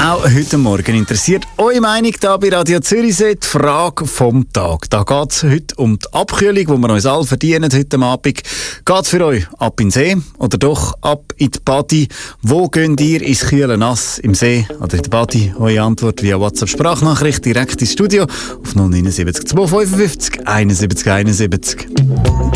Auch heute Morgen interessiert eure Meinung hier bei Radio Zürichsee, die Frage vom Tag. Da geht es heute um die Abkühlung, die wir uns alle verdienen heute Abend. Geht es für euch ab in den See oder doch ab in die Badi? Wo geht ihr ins kühle Nass? Im See oder in der Badi? Eure Antwort via WhatsApp-Sprachnachricht direkt ins Studio auf 079 255 71 71.